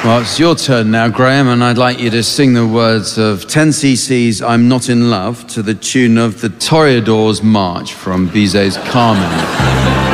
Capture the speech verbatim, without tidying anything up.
Well, it's your turn now, Graham, and I'd like you to sing the words of ten C C's I'm Not in Love to the tune of the Toreador's March from Bizet's Carmen.